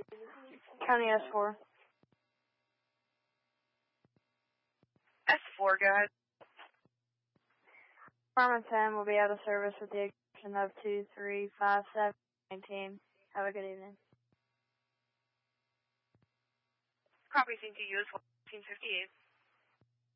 County S4. S4, go ahead. Department 10 will be out of service with the exception of 235719. Have a good evening. Copy, same to you as well, 1858.